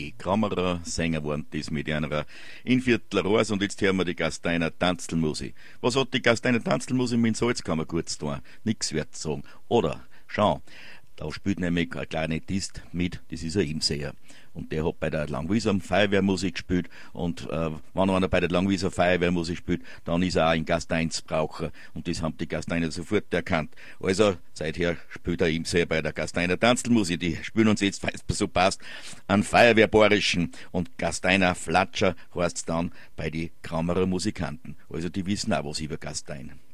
die Kammerer Sänger waren das mit einer Inviertler Ross und jetzt hören wir die Gasteiner Tanzelmusik. Was hat die Gasteiner Tanzelmusik mit dem Salzkammer gut zu tun? Nix wird zu sagen. Oder, schau, da spielt nämlich ein Klarinettist mit, das ist ein Imseher. Und der hat bei der Langwieser Feuerwehrmusik gespielt und wenn einer bei der Langwieser Feuerwehrmusik spielt, dann ist er auch ein Gasteinsbraucher und das haben die Gasteiner sofort erkannt. Also seither spielt er Imseher bei der Gasteiner Tanzelmusik. Die spielen uns jetzt, weil es so passt, an Feuerwehrborischen und Gasteiner Flatscher heißt's dann bei die Kammerer Musikanten. Also die wissen auch was über Gastein.